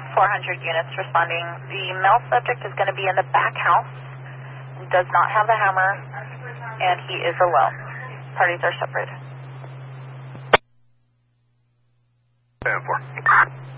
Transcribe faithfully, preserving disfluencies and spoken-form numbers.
four hundred units responding. The male subject is going to be in the back house, does not have the hammer, and he is alone. Parties are separated. ten four.